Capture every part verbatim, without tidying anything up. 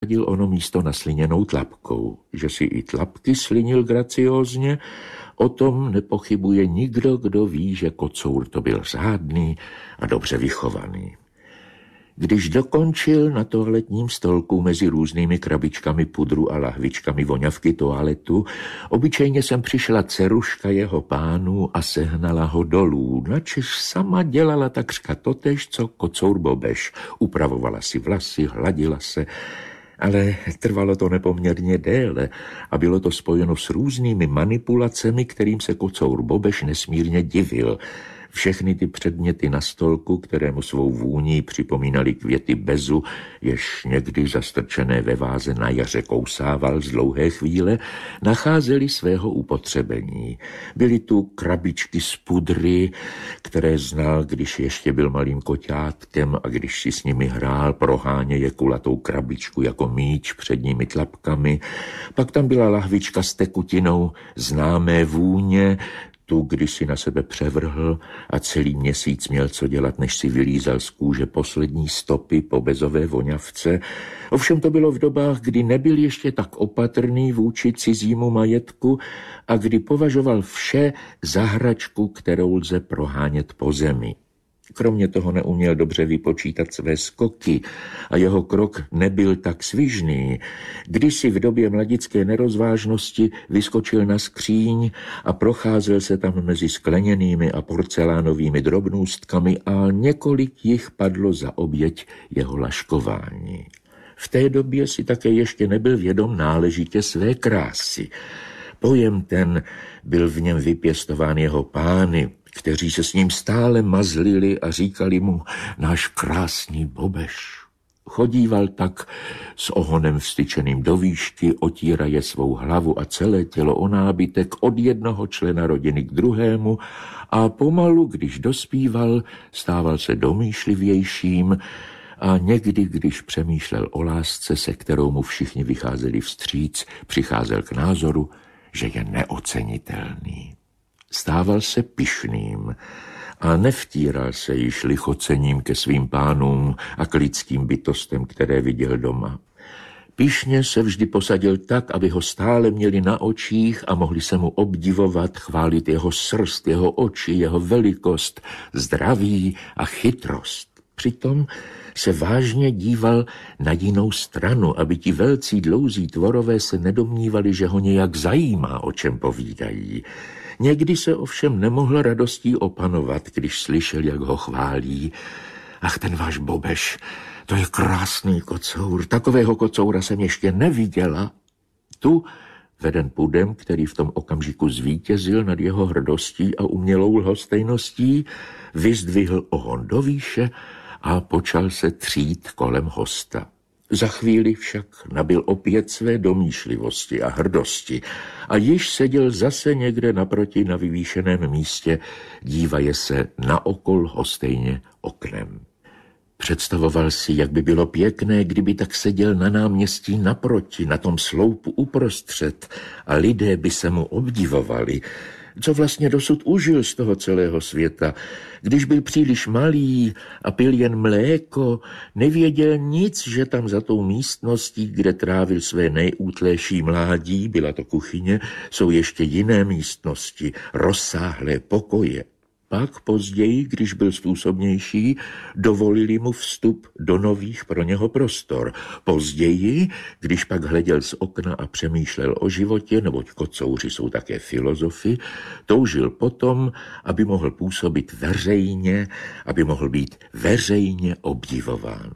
vysadil ono místo nasliněnou tlapkou. Že si i tlapky slinil graciózně, o tom nepochybuje nikdo, kdo ví, že kocour to byl řádný a dobře vychovaný. Když dokončil na toaletním stolku mezi různými krabičkami pudru a lahvičkami voňavky toaletu, obyčejně sem přišla dceruška jeho pánů a sehnala ho dolů, načež sama dělala takřka totéž, co kocour Bobeš. Upravovala si vlasy, hladila se, ale trvalo to nepoměrně déle a bylo to spojeno s různými manipulacemi, kterým se kocour Bobeš nesmírně divil. Všechny ty předměty na stolku, kterému svou vůní připomínaly květy bezu, jež někdy zastrčené ve váze na jaře kousával z dlouhé chvíle, nacházely svého upotřebení. Byly tu krabičky z pudry, které znal, když ještě byl malým koťátkem a když si s nimi hrál, proháněje kulatou krabičku jako míč předními tlapkami. Pak tam byla lahvička s tekutinou známé vůně, tu když si na sebe převrhl a celý měsíc měl co dělat, než si vylízal z kůže poslední stopy po bezové voňavce. Ovšem to bylo v dobách, kdy nebyl ještě tak opatrný vůči cizímu majetku a kdy považoval vše za hračku, kterou lze prohánět po zemi. Kromě toho neuměl dobře vypočítat své skoky a jeho krok nebyl tak svižný. Kdysi v době mladické nerozvážnosti vyskočil na skříň a procházel se tam mezi skleněnými a porcelánovými drobnůstkami a několik jich padlo za oběť jeho laškování. V té době si také ještě nebyl vědom náležitě své krásy. Pojem ten byl v něm vypěstován jeho pány, kteří se s ním stále mazlili a říkali mu náš krásný Bobeš. Chodíval tak s ohonem vstyčeným do výšky, otíraje svou hlavu a celé tělo o nábytek od jednoho člena rodiny k druhému a pomalu, když dospíval, stával se domýšlivějším a někdy, když přemýšlel o lásce, se kterou mu všichni vycházeli vstříc, přicházel k názoru, že je neocenitelný. Stával se pyšným a nevtíral se již lichocením ke svým pánům a k lidským bytostem, které viděl doma. Pyšně se vždy posadil tak, aby ho stále měli na očích a mohli se mu obdivovat, chválit jeho srst, jeho oči, jeho velikost, zdraví a chytrost. Přitom se vážně díval na jinou stranu, aby ti velcí dlouzí tvorové se nedomnívali, že ho nějak zajímá, o čem povídají. Někdy se ovšem nemohl radostí opanovat, když slyšel, jak ho chválí. Ach, ten váš Bobeš, to je krásný kocour, takového kocoura jsem ještě neviděla. Tu, veden pudem, který v tom okamžiku zvítězil nad jeho hrdostí a umělou lhostejností, vyzdvihl ohon do výše a počal se třít kolem hosta. Za chvíli však nabyl opět své domýšlivosti a hrdosti a již seděl zase někde naproti na vyvýšeném místě, dívaje se na okol hostejně oknem. Představoval si, jak by bylo pěkné, kdyby tak seděl na náměstí naproti, na tom sloupu uprostřed a lidé by se mu obdivovali, co vlastně dosud užil z toho celého světa. Když byl příliš malý a pil jen mléko, nevěděl nic, že tam za tou místností, kde trávil své nejútlejší mládí, byla to kuchyně, jsou ještě jiné místnosti, rozsáhlé pokoje. Pak později, když byl způsobnější, dovolili mu vstup do nových pro něho prostor. Později, když pak hleděl z okna a přemýšlel o životě, neboť kocouři jsou také filozofi, toužil potom, aby mohl působit veřejně, aby mohl být veřejně obdivován.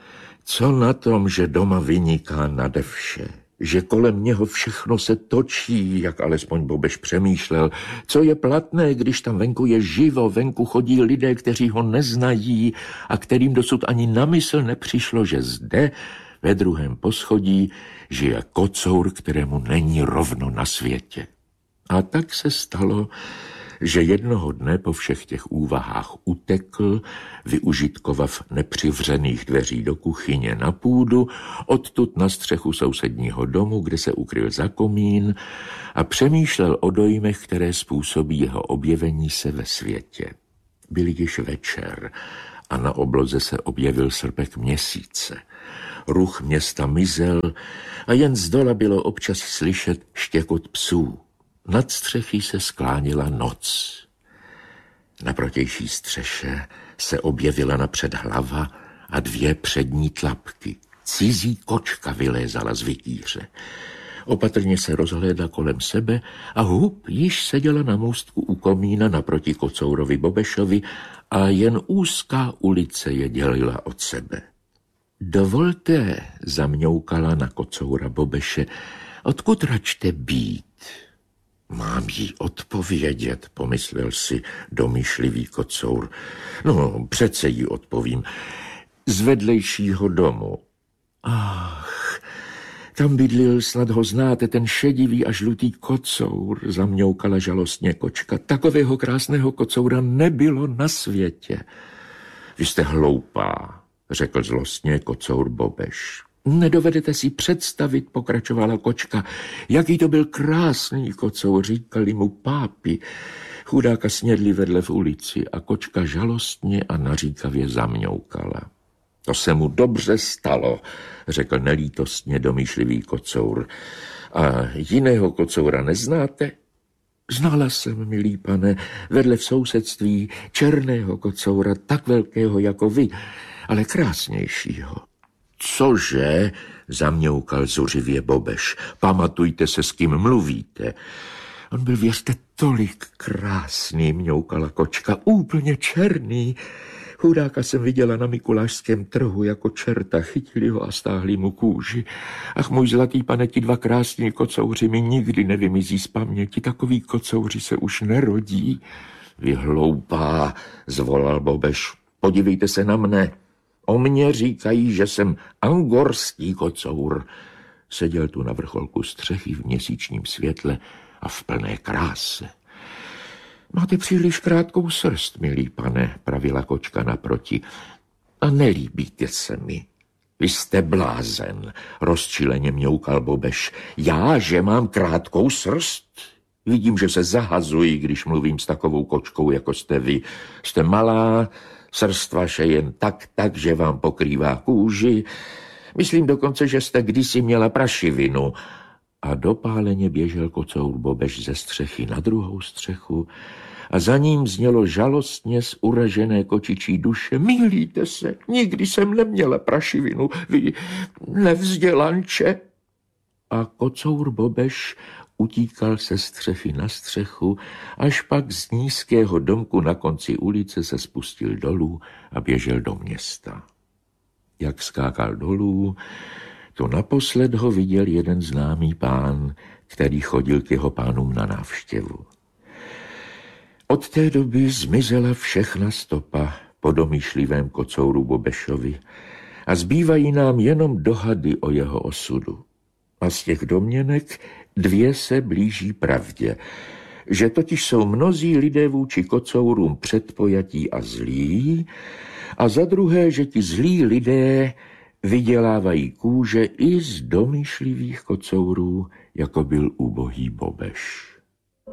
Co na tom, že doma vyniká nade vše? Že kolem něho všechno se točí, jak alespoň Bobeš přemýšlel. Co je platné, když tam venku je živo, venku chodí lidé, kteří ho neznají a kterým dosud ani na mysl nepřišlo, že zde, ve druhém poschodí, žije kocour, kterému není rovno na světě. A tak se stalo, že jednoho dne po všech těch úvahách utekl, využitkovav nepřivřených dveří do kuchyně na půdu, odtud na střechu sousedního domu, kde se ukryl za komín a přemýšlel o dojmech, které způsobí jeho objevení se ve světě. Byl již večer a na obloze se objevil srpek měsíce. ruch města mizel a jen zdola bylo občas slyšet štěkot psů. Nad střechy se skláněla noc. Na protější střeše se objevila napřed hlava a dvě přední tlapky. Cizí kočka vylézala z vytíře. Opatrně se rozhlédla kolem sebe a hup již seděla na můstku u komína naproti kocourovi Bobešovi a jen úzká ulice je dělila od sebe. Dovolte, zamňoukala na kocoura Bobeše, odkud račte být? Mám jí odpovědět, pomyslel si domýšlivý kocour. No, přece jí odpovím. Z vedlejšího domu. Ach, tam bydlil, snad ho znáte, ten šedivý a žlutý kocour, zamňoukala žalostně kočka. Takového krásného kocoura nebylo na světě. Vy jste hloupá, řekl zlostně kocour Bobeš. Nedovedete si představit, pokračovala kočka, jaký to byl krásný kocour, říkali mu pápi. Chudáka snědli vedle v ulici a kočka žalostně a naříkavě zamňoukala. To se mu dobře stalo, řekl nelítostně domýšlivý kocour. A jiného kocoura neznáte? Znala jsem, milý pane, vedle v sousedství černého kocoura, tak velkého jako vy, ale krásnějšího. Cože? Zamňoukal zuřivě Bobeš. Pamatujte se, s kým mluvíte. On byl, věřte, tolik krásný, mňoukala kočka, úplně černý. Chudáka jsem viděla na mikulášském trhu jako čerta, chytili ho a stáhli mu kůži. Ach, můj zlatý pane, ti dva krásní kocouři mi nikdy nevymizí z paměti, takový kocouři se už nerodí. Vy hloupá, zvolal Bobeš, podívejte se na mne. O mně říkají, že jsem angorský kocour. Seděl tu na vrcholku střechy v měsíčním světle a v plné kráse. Máte příliš krátkou srst, milý pane, pravila kočka naproti, a nelíbíte se mi. Vy jste blázen, rozčileně mňoukal Bobeš. Já, že mám krátkou srst? Vidím, že se zahazuji, když mluvím s takovou kočkou, jako jste vy. Jste malá, srst vaše jen tak, tak, že vám pokrývá kůži. Myslím dokonce, že jste kdysi měla prašivinu. A dopáleně běžel kocour Bobeš ze střechy na druhou střechu a za ním znělo žalostně z uražené kočičí duše. Mýlíte se, nikdy jsem neměla prašivinu, vy nevzdělanče. A kocour Bobeš utíkal se střechy na střechu, až pak z nízkého domku na konci ulice se spustil dolů a běžel do města. Jak skákal dolů, to naposled ho viděl jeden známý pán, který chodil k jeho pánům na návštěvu. Od té doby zmizela všechna stopa po domýšlivém kocouru Bobešovi a zbývají nám jenom dohady o jeho osudu. A z těch domněnek dvě se blíží pravdě, že totiž jsou mnozí lidé vůči kocourům předpojatí a zlí, a za druhé, že ti zlí lidé vydělávají kůže i z domýšlivých kocourů, jako byl ubohý Bobeš.